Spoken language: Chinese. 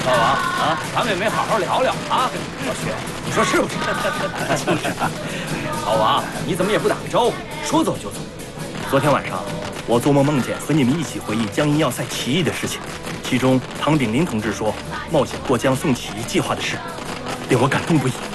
老王啊，咱们也没好好聊聊啊。老许，你说是不是？就是啊。老王，你怎么也不打个招呼，说走就走？ 昨天晚上，我做梦梦见和你们一起回忆江阴要塞起义的事情，其中唐炳麟同志说冒险过江送起义计划的事，令我感动不已。